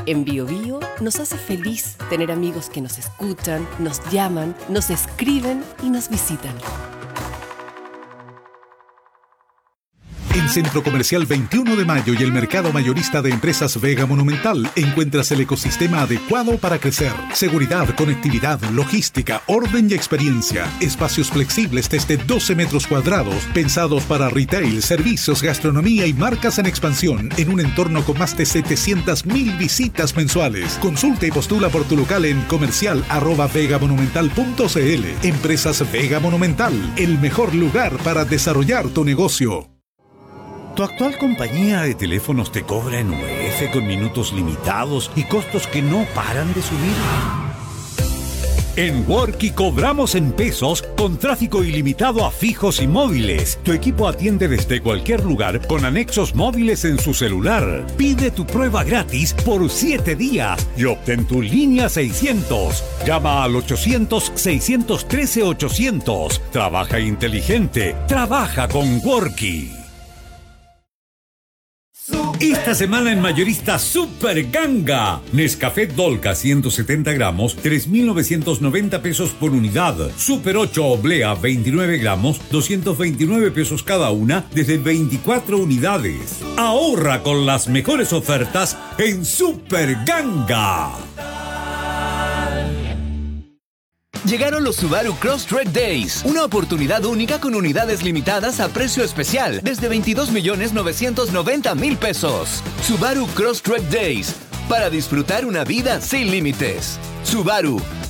En Biobío nos hace feliz tener amigos que nos escuchan, nos llaman, nos escriben y nos visitan. En Centro Comercial 21 de Mayo y el Mercado Mayorista de Empresas Vega Monumental encuentras el ecosistema adecuado para crecer. Seguridad, conectividad, logística, orden y experiencia. Espacios flexibles desde 12 metros cuadrados, pensados para retail, servicios, gastronomía y marcas en expansión, en un entorno con más de 700.000 visitas mensuales. Consulta y postula por tu local en comercial@vegamonumental.cl. Empresas Vega Monumental, el mejor lugar para desarrollar tu negocio. ¿Tu actual compañía de teléfonos te cobra en UF con minutos limitados y costos que no paran de subir? En Worky cobramos en pesos con tráfico ilimitado a fijos y móviles. Tu equipo atiende desde cualquier lugar con anexos móviles en su celular. Pide tu prueba gratis por 7 días y obtén tu línea 600. Llama al 800-613-800. Trabaja inteligente. Trabaja con Worky. Esta semana en Mayorista Super Ganga. Nescafé Dolca 170 gramos, 3.990 pesos por unidad. Super 8 Oblea 29 gramos, 229 pesos cada una, desde 24 unidades. Ahorra con las mejores ofertas en Super Ganga. Llegaron los Subaru Crosstrek Days, una oportunidad única con unidades limitadas a precio especial desde 22.990.000 pesos. Subaru Crosstrek Days, para disfrutar una vida sin límites. Subaru,